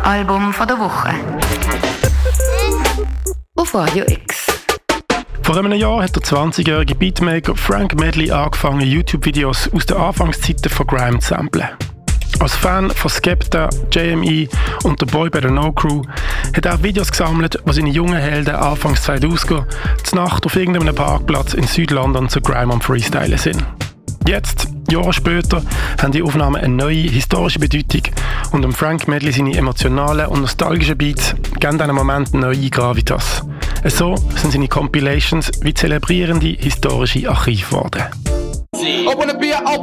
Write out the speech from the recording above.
Album der Woche. Auf Radio X. Vor einem Jahr hat der 20-jährige Beatmaker Frank Medley angefangen, YouTube-Videos aus den Anfangszeiten von Grime zu samplen. Als Fan von Skepta, JME und der Boy bei der No Crew hat er Videos gesammelt, wo seine jungen Helden anfangs 2000 zur Nacht auf irgendeinem Parkplatz in Südlondon zu Grime am Freestylen sind. Jetzt, Jahre später, haben die Aufnahmen eine neue historische Bedeutung und dem Frank Medley seine emotionalen und nostalgischen Beats geben diesen Moment neue Gravitas. So sind seine Compilations wie zelebrierende historische Archive geworden.